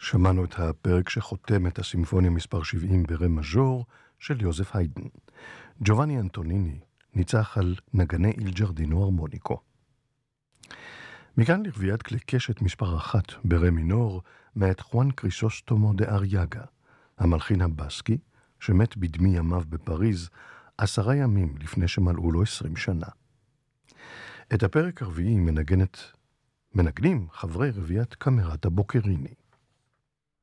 שמענו את הפרק שחותם את הסימפוניה מספר 70 ברה מז'ור של יוזף היידן. ג'ובאני אנטוניני ניצח על נגני איל ג'רדינו הרמוניקו. מכאן לרביעת כלי קשת מספר 1 ברה מינור מאת חואן קריסוסטומו דה אריאגה, המלחין הבסקי שמת בדמי ימיו בפריז 10 ימים לפני שמלאו לו 20 שנה. את הפרק הרביעי מנגנים חברי רביעת קמרת הבוקריני.